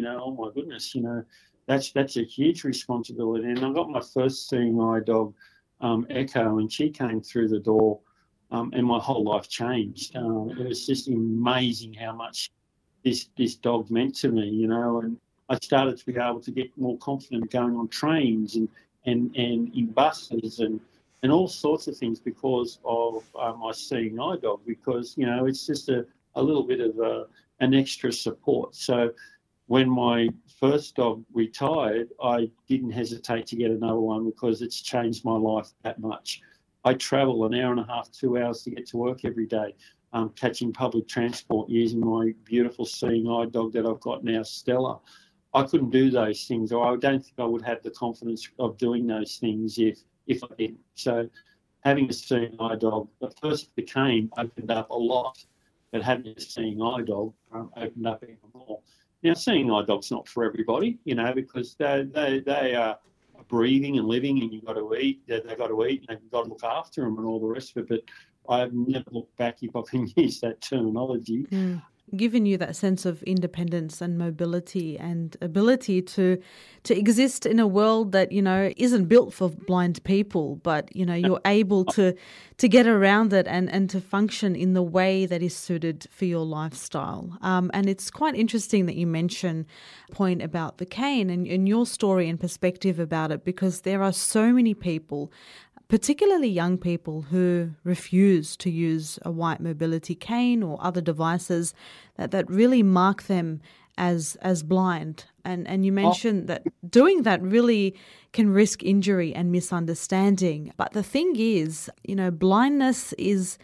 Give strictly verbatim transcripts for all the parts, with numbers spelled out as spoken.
know, oh my goodness, you know, that's that's a huge responsibility. And I got my first seeing eye dog, um, Echo, and she came through the door, um, and my whole life changed. Um, it was just amazing how much this this dog meant to me, you know, and I started to be able to get more confident going on trains and and, and in buses and, and all sorts of things because of uh, my seeing eye dog, because, you know, it's just a, a little bit of a, an extra support. So when my first dog retired, I didn't hesitate to get another one because it's changed my life that much. I travel an hour and a half, two hours to get to work every day, um, catching public transport using my beautiful seeing eye dog that I've got now, Stella. I couldn't do those things, or I don't think I would have the confidence of doing those things if if I didn't. So having a seeing eye dog, at first the cane opened up a lot, but having a seeing eye dog um, opened up even more. Now, seeing eye dog's not for everybody, you know, because they they, they are breathing and living, and you've got to eat, they've got to eat, and you've got to look after them and all the rest of it. But I've never looked back, if I can use that terminology. Mm. Given you that sense of independence and mobility and ability to to exist in a world that, you know, isn't built for blind people, but, you know, you're able to to get around it and, and to function in the way that is suited for your lifestyle. Um, and it's quite interesting that you mention a point about the cane and, and your story and perspective about it, because there are so many people, particularly young people, who refuse to use a white mobility cane or other devices that, that really mark them as as blind. And and you mentioned that doing that really can risk injury and misunderstanding. But the thing is, you know, blindness is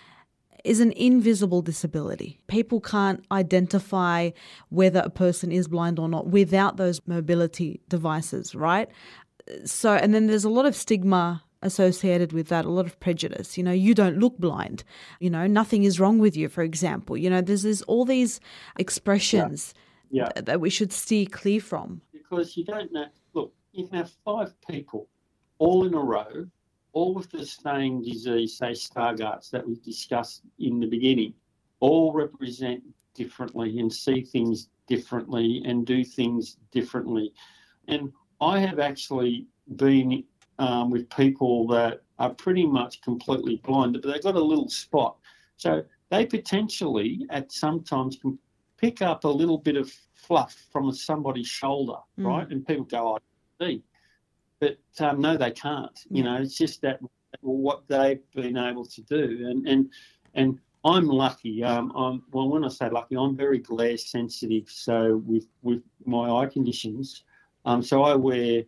is an invisible disability. People can't identify whether a person is blind or not without those mobility devices, right? So, and then there's a lot of stigma associated with that, a lot of prejudice. You know, you don't look blind. You know, nothing is wrong with you, for example. You know, there's, there's all these expressions yeah. Yeah. th- that we should steer clear from. Because you don't know, look, you can have five people all in a row, all with the same disease, say Stargardt's that we discussed in the beginning, all represent differently and see things differently and do things differently. And I have actually been Um, with people that are pretty much completely blind, but they've got a little spot. So they potentially at sometimes can pick up a little bit of fluff from somebody's shoulder, mm. right? And people go, I see. But um, no, they can't. Yeah. You know, it's just that what they've been able to do. And and and I'm lucky. Um, I'm, well, when I say lucky, I'm very glare sensitive. So with, with my eye conditions, um, so I wear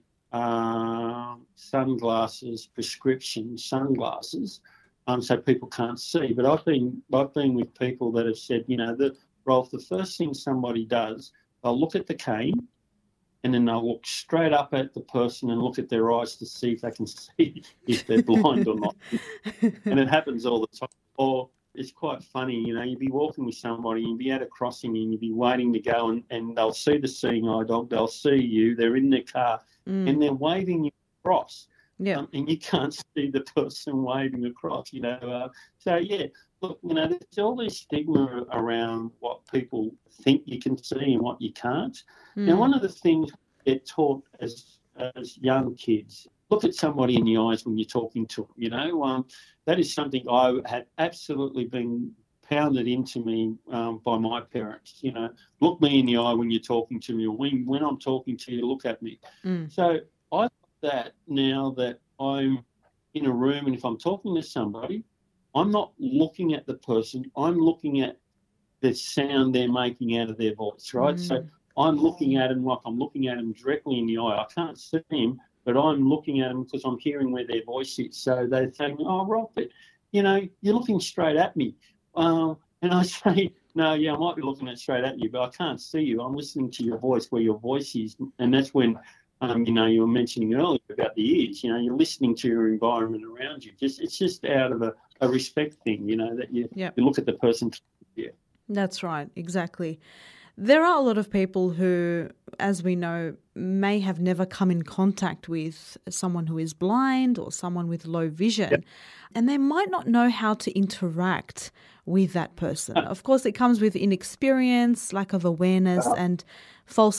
Uh, sunglasses, prescription sunglasses, um, so people can't see. But I've been I've been with people that have said, you know, that Rolf, the first thing somebody does, they'll look at the cane, and then they'll look straight up at the person and look at their eyes to see if they can see if they're blind or not. And it happens all the time. Or it's quite funny, you know, you'd be walking with somebody, you'd be at a crossing, and you'd be waiting to go, and, and they'll see the seeing eye dog, they'll see you, they're in their car. Mm. And they're waving you across, yeah. um, and you can't see the person waving across, you know. Uh, so, yeah, look, you know, there's all this stigma around what people think you can see and what you can't. Mm. Now, one of the things we get taught as as young kids, look at somebody in the eyes when you're talking to them, you know. Um, that is something I had absolutely been pounded into me um, by my parents, you know, look me in the eye when you're talking to me, or when, when I'm talking to you, look at me. Mm. So I thought that now that I'm in a room and if I'm talking to somebody, I'm not looking at the person, I'm looking at the sound they're making out of their voice, right? Mm. So I'm looking at them like I'm looking at them directly in the eye. I can't see them, but I'm looking at them because I'm hearing where their voice is. So they're saying, oh, Rob, but, you know, you're looking straight at me. Uh, and I say, no, yeah, I might be looking at straight at you, but I can't see you. I'm listening to your voice where your voice is. And that's when, um, you know, you were mentioning earlier about the ears. You know, you're listening to your environment around you. Just It's just out of a, a respect thing, you know, that you, yep. you look at the person. Yeah. That's right, exactly. There are a lot of people who, as we know, may have never come in contact with someone who is blind or someone with low vision, yep. and they might not know how to interact with that person. Uh, of course, it comes with inexperience, lack of awareness, uh, and false